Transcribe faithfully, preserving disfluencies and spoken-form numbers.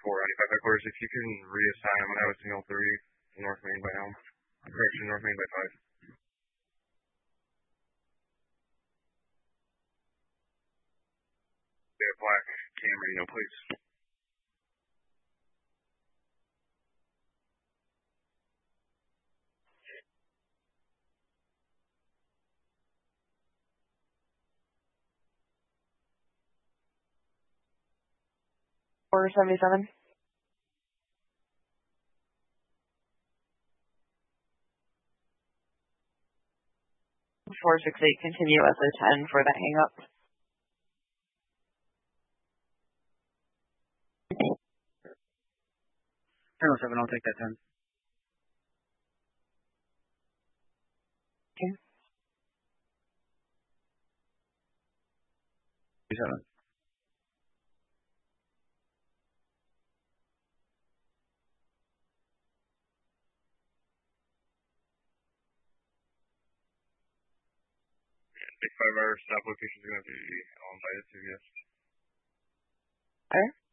for ninety-five headquarters. If you can reassign, I'm gonna have a signal three North Main by Elm. Correction, North Main by five. We have black cam radio, please. four seventy-seven. four six eight, continue as a ten for the hang up. ten oh seven, I'll take that ten. Okay. seven. Big five hour stop location is going to be on by the two, yes. Okay.